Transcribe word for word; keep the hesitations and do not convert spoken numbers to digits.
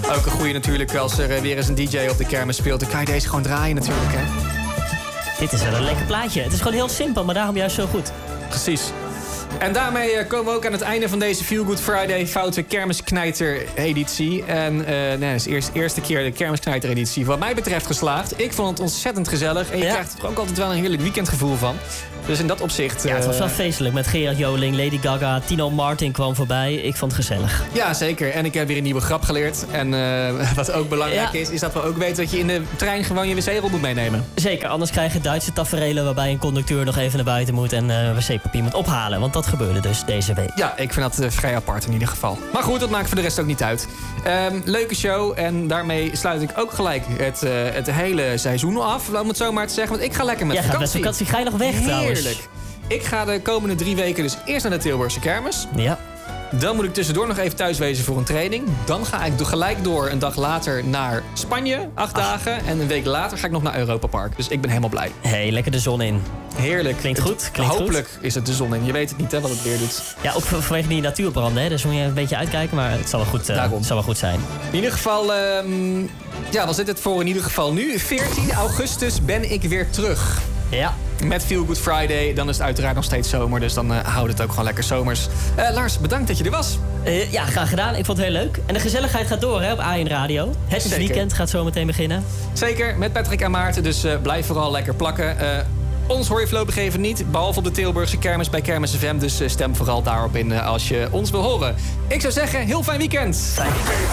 Ook een goeie natuurlijk als er weer eens een D J op de kermis speelt. Dan kan je deze gewoon draaien natuurlijk, hè. Dit is wel een lekker plaatje. Het is gewoon heel simpel, maar daarom juist zo goed. Precies. En daarmee komen we ook aan het einde van deze Feel Good Friday Foute Kermisknijter-editie. En uh, nee, het is de eerste, eerste keer de Kermisknijter-editie wat mij betreft geslaagd. Ik vond het ontzettend gezellig. En je ja. krijgt er ook altijd wel een heerlijk weekendgevoel van. Dus in dat opzicht... Ja, het was wel feestelijk. Met Gerard Joling, Lady Gaga, Tino Martin kwam voorbij. Ik vond het gezellig. Ja, zeker. En ik heb weer een nieuwe grap geleerd. En uh, wat ook belangrijk ja. is, is dat we ook weten dat je in de trein gewoon je wc-rol moet meenemen. Zeker, anders krijg je Duitse taferelen waarbij een conducteur nog even naar buiten moet en uh, wc-papier moet ophalen. Want dat gebeurde dus deze week. Ja, ik vind dat uh, vrij apart in ieder geval. Maar goed, dat maakt voor de rest ook niet uit. Um, leuke show en daarmee sluit ik ook gelijk het, uh, het hele seizoen af. Om het zo maar te zeggen, want ik ga lekker met ja, vakantie. Met vakantie ga je nog weg trouwens. Heerlijk. Ik ga de komende drie weken dus eerst naar de Tilburgse kermis. Ja. Dan moet ik tussendoor nog even thuis wezen voor een training. Dan ga ik gelijk door een dag later naar Spanje, acht Ach. dagen. En een week later ga ik nog naar Europa Park. Dus ik ben helemaal blij. Hé, hey, lekker de zon in. Heerlijk. Klinkt goed. Klinkt Hopelijk goed. is het de zon in. Je weet het niet, hè, wat het weer doet. Ja, ook vanwege die natuurbranden, hè. Dus moet je een beetje uitkijken, maar het zal wel goed, uh, het zal wel goed zijn. In ieder geval, um, ja, dan zit het voor in ieder geval nu. veertien augustus ben ik weer terug. Ja. Met Feel Good Friday. Dan is het uiteraard nog steeds zomer. Dus dan uh, houdt het ook gewoon lekker zomers. Uh, Lars, bedankt dat je er was. Uh, ja, graag gedaan. Ik vond het heel leuk. En de gezelligheid gaat door, hè, op A één Radio. Het is weekend, gaat zo meteen beginnen. Zeker, met Patrick en Maarten. Dus uh, blijf vooral lekker plakken. Uh, ons hoor je voorlopig even niet. Behalve op de Tilburgse kermis bij Kermis F M. Dus uh, stem vooral daarop in uh, als je ons wil horen. Ik zou zeggen, heel fijn weekend. Fijn.